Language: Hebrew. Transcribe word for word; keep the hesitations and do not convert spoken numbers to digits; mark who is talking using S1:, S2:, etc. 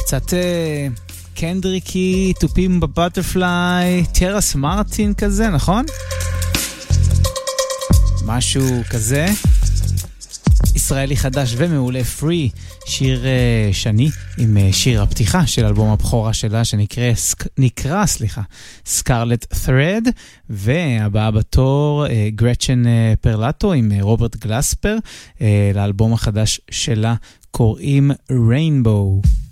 S1: קצת קנדריקי, טופים בבטרפליי, טרס מרטין כזה, נכון? משהו כזה. ישראלי חדש ומעולה, פרי, שיר uh, שני עם uh, שיר הפתיחה של אלבום הבכורה שלה שנקרא, נקרא, סליחה, סקרלט ת'רד, והבאה בתור uh, גרצ'ן uh, פרלטו עם uh, רוברט גלספר, uh, לאלבום החדש שלה קוראים ריינבו.